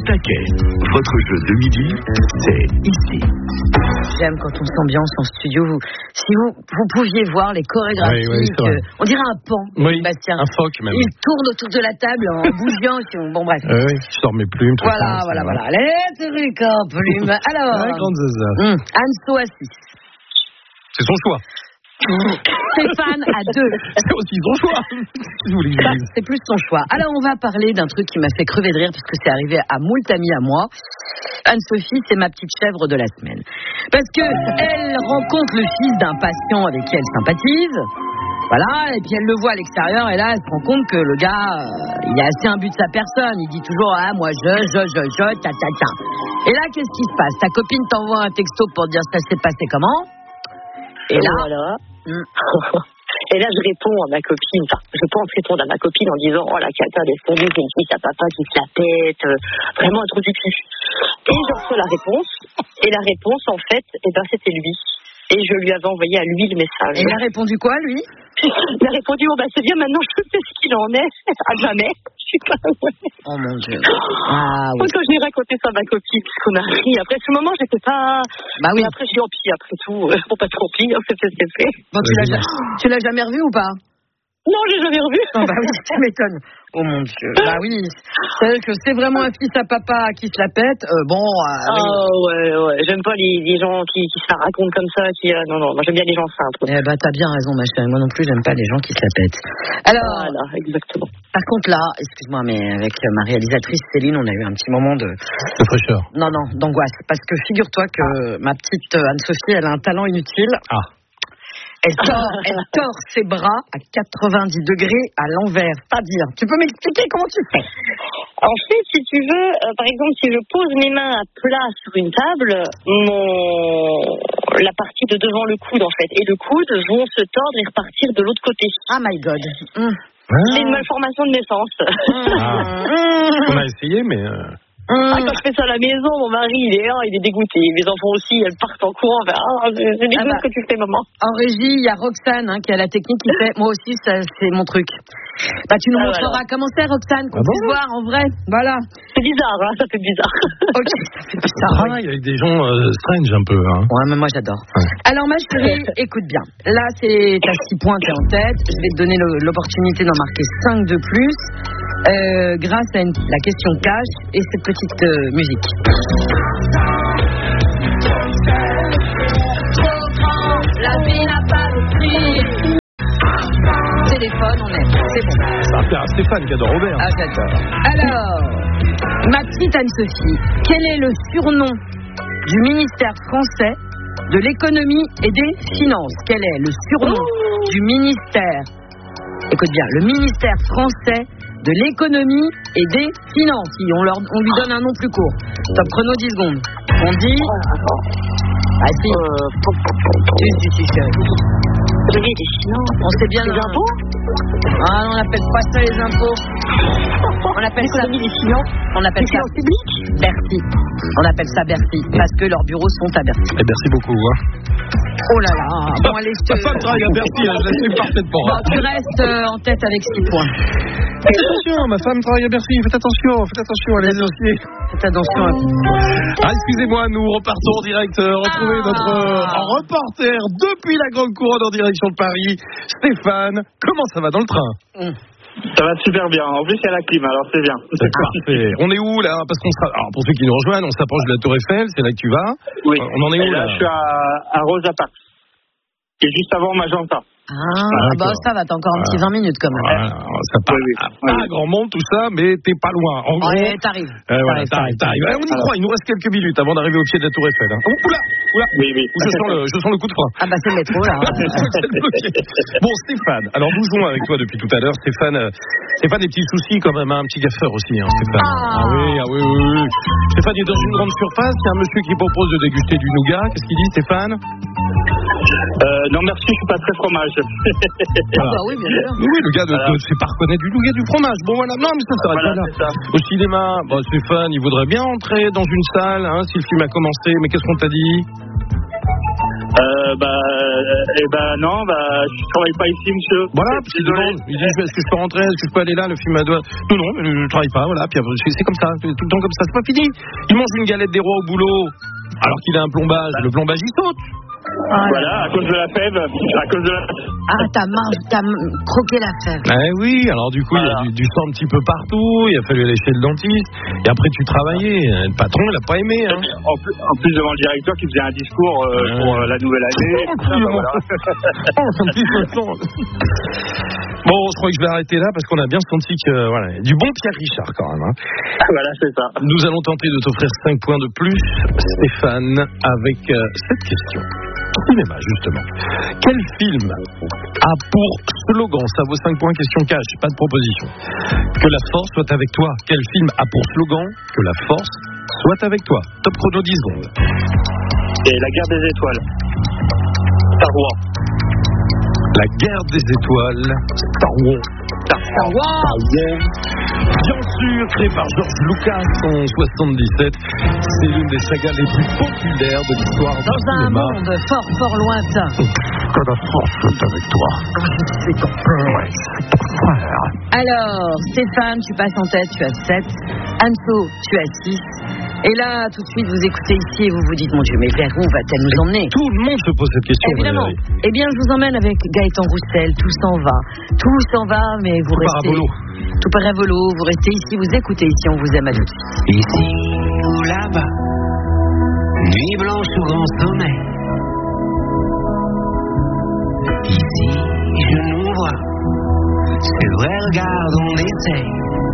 taquet. Votre jeu de midi, c'est ici. J'aime quand on s'ambiance en studio. Si vous pouviez voir les chorégraphies, on dirait un pan. Oui, Bastien. un phoque même. Il tourne autour de la table en bougeant. Bon, bref. Oui, je sors mes plumes. Voilà. Les trucs en plumes. Alors, Anso à 6. C'est son choix. Stéphane à 2. C'est aussi son choix. C'est plus son choix. Alors, on va parler d'un truc qui m'a fait crever de rire parce que c'est arrivé à moult amis à moi. Anne-Sophie, c'est ma petite chèvre de la semaine. Parce que elle rencontre le fils d'un patient avec qui elle sympathise. Voilà, et puis elle le voit à l'extérieur et là, elle se rend compte que le gars, il est assez imbu de sa personne. Il dit toujours, moi ta. Et là, qu'est-ce qui se passe? Ta copine t'envoie un texto pour dire ça s'est passé comment? Et là, voilà. Et là, je réponds à ma copine. Enfin, je pense répondre à ma copine en disant, oh la cata, laisse tomber, c'est une fille à papa qui se la pète, vraiment un trou du cul. Et je reçois la réponse. Et la réponse, en fait, c'était lui. Et je lui avais envoyé à lui le message. Et il a répondu quoi, lui? Il a répondu, c'est bien, maintenant je sais ce qu'il en est. À jamais. Je suis pas... Oh mon Dieu. Ah oui. Quand j'ai raconté ça à ma copine, parce qu'on a ri. Après ce moment, j'étais pas... Bah oui. Mais après, je dis, après tout, faut pas trop pire, c'est fait. Bon, tu l'as jamais revu ou pas? Non, je l'ai jamais revu. Oh, bah oui, ça m'étonne. Oh mon Dieu. Bah oui, c'est vrai que c'est vraiment un fils à papa qui se la pète. Ouais. J'aime pas les gens qui se la racontent comme ça. Non, moi j'aime bien les gens simples. Eh bah t'as bien raison, ma chérie. Moi non plus, j'aime pas les gens qui se la pètent. Alors, voilà, exactement. Par contre là, excuse-moi, mais avec ma réalisatrice Céline, on a eu un petit moment de fraîcheur. Non, d'angoisse. Parce que figure-toi que ma petite Anne-Sophie, elle a un talent inutile. Elle tord ses bras à 90 degrés à l'envers. Pas dire. Tu peux m'expliquer comment tu fais? En fait, si tu veux, par exemple, si je pose mes mains à plat sur une table, la partie de devant le coude, en fait, et le coude vont se tordre et repartir de l'autre côté. Ah my God. C'est une malformation de naissance. On a essayé, mais... Quand je fais ça à la maison, mon mari, il est dégoûté. Mes enfants aussi, elles partent en courant. C'est des choses que tu fais, maman. En régie, il y a Roxane qui a la technique qui fait. Moi aussi, ça, c'est mon truc. Bah, tu nous montreras comment c'est, Roxane, qu'on puisse voir en vrai. Voilà. C'est bizarre, ça fait bizarre. Ok, ça fait bizarre. Travaille avec des gens strange un peu. Ouais, mais moi j'adore. Alors, ma chérie, écoute bien. Là, t'as 6 points, t'es en tête. Je vais te donner l'opportunité d'en marquer 5 de plus. Grâce à la question cash et cette petite musique. La vie n'a pas de prix. Téléphone, on aime. C'est bon. C'est un Stéphane qui adore Robert. Ah, j'adore. Alors, ma petite Anne-Sophie, quel est le surnom du ministère français de l'économie et des finances? Quel est le surnom du ministère? Écoute bien, le ministère français de l'économie et des finances. On lui donne un nom plus court. Top chrono 10 secondes. On dit... si. Si, chérie. Les finances. On sait bien les impôts. On n'appelle pas ça les impôts. On appelle ça les finances. On appelle ça Bercy. On appelle ça Bercy parce que leurs bureaux sont à Bercy. Et merci beaucoup. Oh là là. Bon, allez, Ma femme travaille à Bercy, je l'assume parfaitement. Bon, tu restes en tête avec 6 points. Faites attention, ma femme travaille à Bercy. Faites attention à les dossiers. Faites attention à tout. Excusez-moi, nous repartons en direct. Retrouver notre reporter depuis la Grande Couronne en direction de Paris. Stéphane, comment ça va dans le train? Ça va super bien. En plus, il y a la clim, alors c'est bien. Parfait. On est où là? Parce qu'on sera. Alors, pour ceux qui nous rejoignent, on s'approche de la Tour Eiffel. C'est là que tu vas. Oui. On en est où là? Je suis à Rosa Parks, qui est juste avant Magenta. Ça va, t'as encore un petit 20 minutes quand même. Ça pas grand monde tout ça, mais t'es pas loin. En gros, t'arrives. T'arrives. On y croit, il nous reste quelques minutes avant d'arriver au pied de la Tour Eiffel. Oula. Oui. Je sens le coup de frein. Ah bah c'est le métro là. Bon, Stéphane, alors nous jouons avec toi depuis tout à l'heure. Stéphane, des petits soucis quand même, un petit gaffeur aussi, Stéphane. Ah oui. Stéphane est dans une grande surface, il y a un monsieur qui propose de déguster du nougat. Qu'est-ce qu'il dit, Stéphane? Non merci, je suis pas très fromage. Voilà. Oui, bien sûr. Oui, le gars ne sait pas reconnaître du nougat, du fromage. Bon voilà, non mais ça s'arrête pas là. Au cinéma, Stéphane, il voudrait bien entrer dans une salle, si le film a commencé, mais qu'est-ce qu'on t'a dit? non, je travaille pas ici, monsieur. Voilà, parce qu'il demande, il dit est-ce que je peux rentrer, est-ce que je peux aller là, le film doit. Non, mais je travaille pas, voilà, puis c'est comme ça, tout le temps comme ça, c'est pas fini. Il mange une galette des rois au boulot, alors qu'il a un plombage, le plombage il saute. Voilà, à cause de la fève, Ah, t'as croqué la fève. Oui, alors du coup, il y a du sang un petit peu partout, il a fallu aller chez le dentiste, et après tu travaillais, le patron, il a pas aimé, hein. En plus devant le directeur qui faisait un discours pour la nouvelle année. Bon, je crois que je vais arrêter là, parce qu'on a bien senti que, voilà, du bon Pierre Richard quand même, hein. Voilà, c'est ça. Nous allons tenter de t'offrir 5 points de plus, Stéphane, avec cette question. Cinéma, justement. Quel film a pour slogan, ça vaut 5 points, question cash, pas de proposition, que la force soit avec toi? Quel film a pour slogan que la force soit avec toi? Top chrono 10 secondes. Et La Guerre des Étoiles. Star Wars. La Guerre des Étoiles, Star Wars. Star Wars. Bien sûr, créé par George Lucas en 77. C'est l'une des sagas les plus populaires de l'histoire du Dans un cinéma. monde fort, fort lointain. Que la force soit avec toi. C'est ton père. Alors, Stéphane, tu passes en tête, tu as 7. Anso, tu as 6. Et là, tout de suite, vous écoutez ici et vous vous dites, mon Dieu, mais vers où va-t-elle nous emmener? Tout le monde se pose cette question. Évidemment. Valérie. Eh bien, je vous emmène avec Gaëtan Roussel. Tout s'en va. Tout s'en va, mais vous restez. Parabolo. Tout paravolo. Vous restez ici, vous écoutez ici, on vous aime à tous. Ici ou là-bas, nuit blanche ou grand sommeil. Ici, je nous vois. C'est vrai, regarde, on essaye.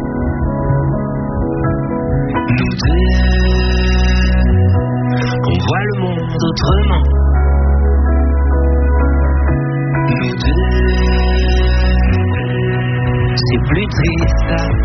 Nous deux, on voit le monde autrement. Nous deux, c'est plus triste.